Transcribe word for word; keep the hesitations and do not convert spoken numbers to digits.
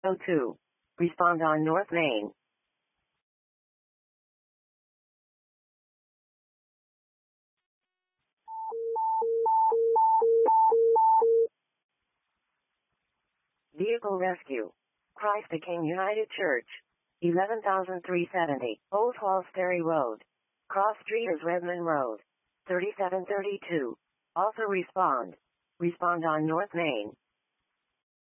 oh two. Respond on North Main. Vehicle rescue. Christ the King United Church. eleven thousand three hundred seventy. Old Hallsbury Road. Cross Street is Redmond Road. thirty-seven thirty-two. Also respond. Respond on North Main.